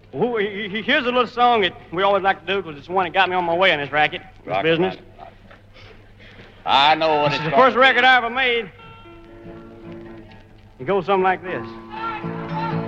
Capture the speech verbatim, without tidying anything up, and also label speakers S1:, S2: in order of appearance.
S1: Well, here's a little song that we always like to do because it's the one that got me on my way in this racket, this
S2: Rock
S1: business.
S2: it, rock it. I know what
S1: This
S2: it's
S1: is the
S2: called.
S1: first record I ever made. It goes something like this.